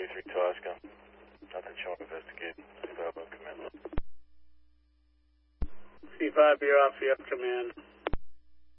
33 Tosca. Nothing showing investigate. C5 on command. C5, you're off, you have command.